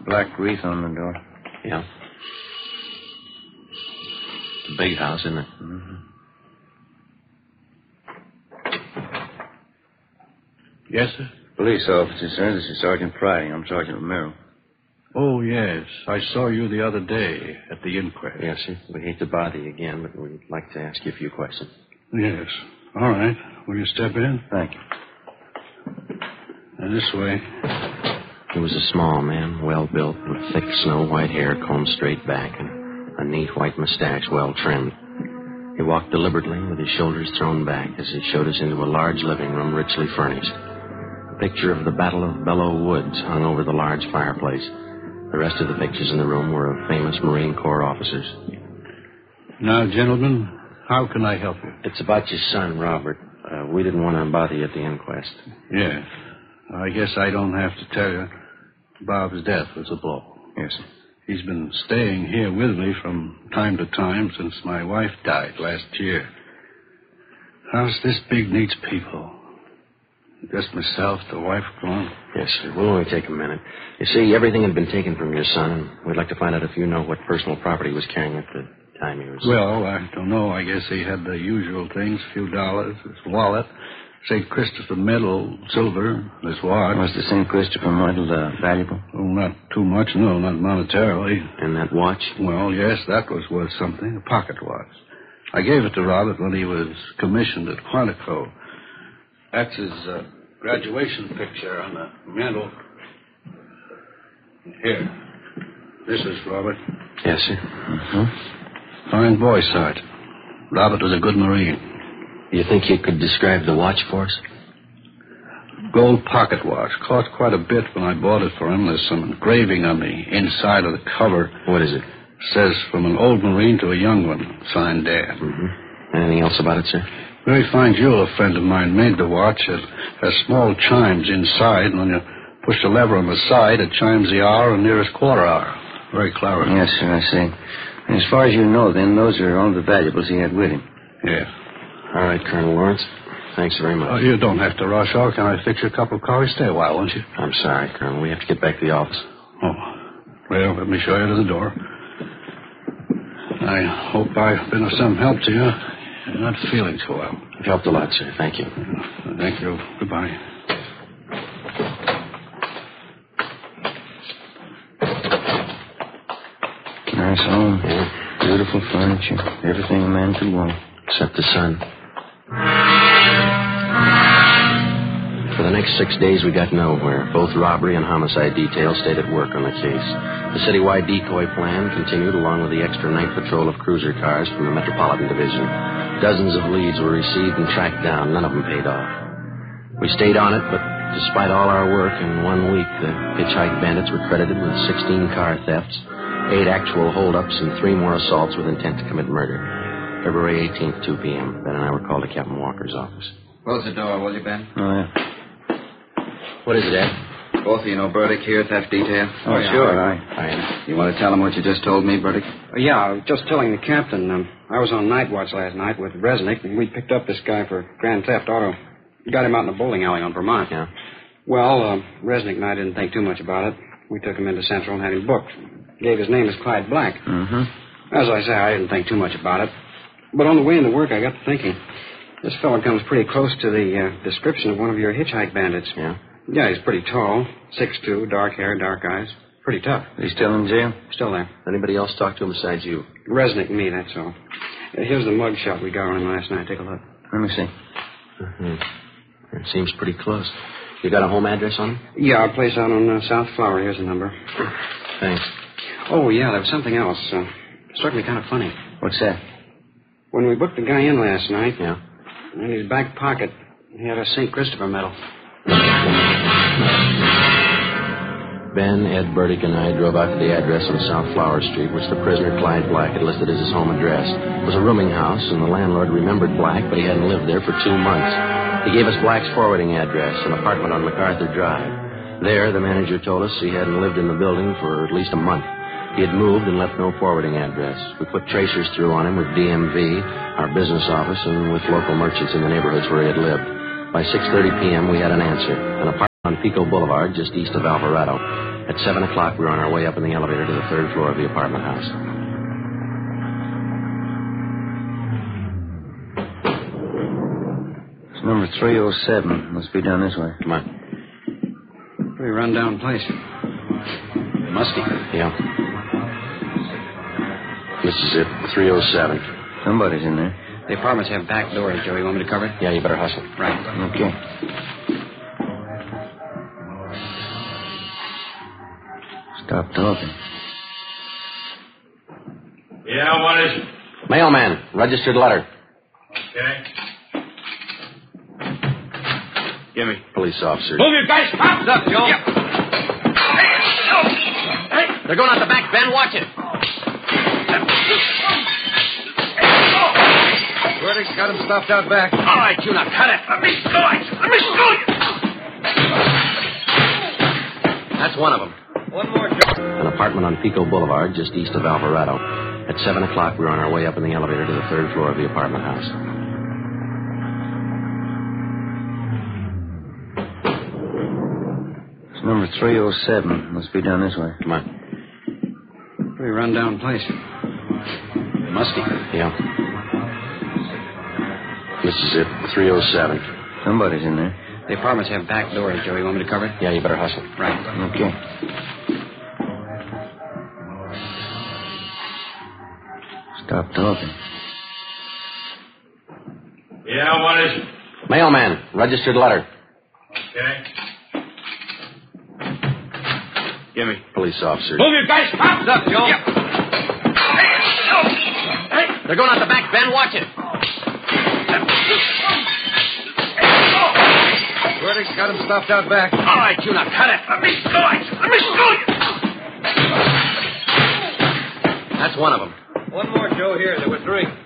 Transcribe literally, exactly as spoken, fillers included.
black wreath on the door. Yeah. It's a big house, isn't it? Mm-hmm. Yes, sir? Police officer, sir. This is Sergeant Friday. I'm Sergeant Romero. Oh, yes. I saw you the other day at the inquest. Yes, sir. We hate to bother you again, but we'd like to ask you a few questions. Yes. All right. Will you step in? Thank you. And this way. He was a small man, well-built, with thick snow-white hair combed straight back and a neat white mustache well-trimmed. He walked deliberately with his shoulders thrown back as he showed us into a large living room richly furnished. A picture of the Battle of Belleau Woods hung over the large fireplace. The rest of the pictures in the room were of famous Marine Corps officers. Now, gentlemen, how can I help you? It's about your son, Robert. Uh, we didn't want to bother you at the inquest. Yes. I guess I don't have to tell you. Bob's death was a blow. Yes, sir. He's been staying here with me from time to time since my wife died last year. House this big needs people. Just myself, the wife gone. Yes, sir. We'll only take a minute. You see, everything had been taken from your son, and we'd like to find out if you know what personal property he was carrying at the time he was... Well, I don't know. I guess he had the usual things, a few dollars, his wallet, Saint Christopher medal, silver, his watch. Was the Saint Christopher medal uh, valuable? Oh, not too much, no, not monetarily. And that watch? Well, yes, that was worth something, a pocket watch. I gave it to Robert when he was commissioned at Quantico. That's his uh, graduation picture on the mantel. Here. This is Robert. Yes, sir. Mm-hmm. Fine boy, Sergeant. Robert was a good Marine. You think you could describe the watch for us? Gold pocket watch. Cost quite a bit when I bought it for him. There's some engraving on the inside of the cover. What is it? Says, from an old Marine to a young one. Signed Dad. Mm-hmm. Anything else about it, sir? Very fine jeweler friend of mine made the watch. It has small chimes inside, and when you push the lever on the side, it chimes the hour and nearest quarter hour. Very clever. Yes, sir, I see. And as far as you know, then, those are all the valuables he had with him. Yeah. All right, Colonel Lawrence. Thanks very much. Oh, you don't have to rush off. Can I fix you a cup of coffee? Stay a while, won't you? I'm sorry, Colonel. We have to get back to the office. Oh. Well, let me show you to the door. I hope I've been of some help to you. You're not feeling so well. You've helped a lot, sir. Thank you. Thank you. Goodbye. Nice home. Yeah. Beautiful furniture. Everything a man could want. Except the sun. For the next six days, we got nowhere. Both robbery and homicide details stayed at work on the case. The citywide decoy plan continued along with the extra night patrol of cruiser cars from the Metropolitan Division. Dozens of leads were received and tracked down. None of them paid off. We stayed on it, but despite all our work, in one week, the hitchhike bandits were credited with sixteen car thefts, eight actual holdups, and three more assaults with intent to commit murder. February eighteenth, two p.m. Ben and I were called to Captain Walker's office. Close the door, will you, Ben? Oh, yeah. What is it, Ed? Both of you know Burdick here, theft detail? Oh, yeah, sure. All right. I am. You want to tell him what you just told me, Burdick? Uh, yeah, I was just telling the captain. Um, I was on night watch last night with Resnick, and we picked up this guy for grand theft auto. We got him out in a bowling alley on Vermont. Yeah. Well, uh, Resnick and I didn't think too much about it. We took him into Central and had him booked. Gave his name as Clyde Black. Mm-hmm. As I say, I didn't think too much about it. But on the way into work, I got to thinking. This fellow comes pretty close to the uh, description of one of your hitchhike bandits. Yeah? Yeah, he's pretty tall, six foot two, dark hair, dark eyes. Pretty tough. He's still in jail? Still there. Anybody else talk to him besides you? Resnick and me, that's all. Uh, here's the mug shot we got on him last night. Take a look. Let me see. Mm-hmm. It seems pretty close. You got a home address on him? Yeah, our place out on uh, South Flower. Here's the number. Thanks. Oh, yeah, there was something else. Uh, struck me kind of funny. What's that? When we booked the guy in last night, Yeah? in his back pocket, he had a Saint Christopher medal. Ben, Ed, Burdick, and I drove out to the address on South Flower Street, which the prisoner, Clyde Black, had listed as his home address. It was a rooming house, and the landlord remembered Black, but he hadn't lived there for two months. He gave us Black's forwarding address, an apartment on MacArthur Drive. There, the manager told us he hadn't lived in the building for at least a month. He had moved and left no forwarding address. We put tracers through on him with D M V, our business office, and with local merchants in the neighborhoods where he had lived. By six thirty p.m., we had an answer. An apartment On Pico Boulevard, just east of Alvarado. At seven o'clock, we were on our way up in the elevator to the third floor of the apartment house. It's number three oh seven. Must be down this way. Come on. Pretty run-down place. Musty. Yeah. This is it, three oh seven. Somebody's in there. The apartments have back doors, Joe. You want me to cover it? Yeah, you better hustle. Right. Okay. Stop talking. Yeah, what is it? Mailman, registered letter. Okay. Give me. Police officer. Move your guys. Stop. What's up, Joe? Yep. Hey, they're going out the back, Ben. Watch it. Verdict's got him stopped out back. All right, you now, cut it. Let me go. Let me go. That's one of them. One more, Joe. An apartment on Pico Boulevard, just east of Alvarado. At seven o'clock, we were on our way up in the elevator to the third floor of the apartment house. It's number three oh seven. Must be down this way. Come on. Pretty run-down place. Musty. Yeah. This is it, three oh seven. Somebody's in there. The apartments have back doors, Joe. You want me to cover it? Yeah, you better hustle. Right. Okay. Stop talking. Yeah, what is it? Mailman, registered letter. Okay. Give me. Police officer. Move your guys. Stop. What's up, Joe? Yep. Hey, they're going out the back, Ben. Watch it. Verdict's got him stopped out back. All right, you now, cut it. Let me go. Let me go. That's one of them. One more, Joe. Here, there were three.